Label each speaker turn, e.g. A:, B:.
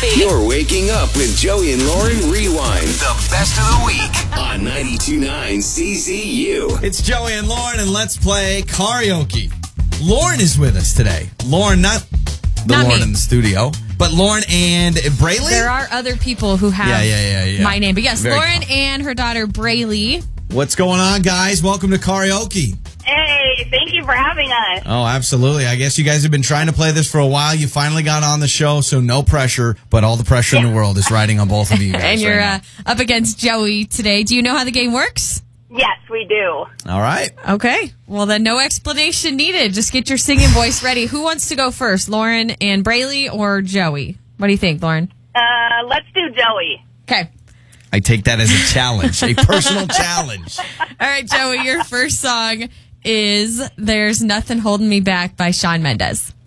A: You're waking up with Joey and Lauren Rewind. The best of the week on 92.9 CZU.
B: It's Joey and Lauren, and let's play karaoke. Lauren is with us today. Lauren, not
C: Not
B: Lauren
C: me.
B: in the studio, but Lauren and Brayley?
C: There are other people who have
B: Yeah.
C: my name. But yes,
B: Very
C: Lauren and her daughter, Brayley.
B: What's going on, guys? Welcome to karaoke.
D: Hey, thank you for having us.
B: Oh, absolutely. I guess you guys have been trying to play this for a while. You finally got on the show, so no pressure, but all the pressure in the world is riding on both of you guys.
C: And you're
B: right
C: up against Joey today. Do you know how the game works?
D: Yes, we do.
B: now. All right.
C: Okay. Well, then no explanation needed. Just get your singing voice ready. Who wants to go first, Lauren and Brayley or Joey? What do you think, Lauren?
D: Let's do Joey.
C: Okay.
B: I take that as a challenge, a personal challenge.
C: All right, Joey, your first song is There's Nothing Holding Me Back by Shawn Mendes.